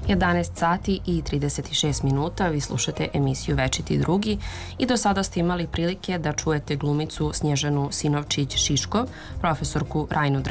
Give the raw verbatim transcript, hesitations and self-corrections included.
jedanaest sati i trideset šest minuta, vi slušate emisiju Večiti drugi i do sada ste imali prilike da čujete glumicu Snježanu Sinovčić-Šiško, profesorku Rajnu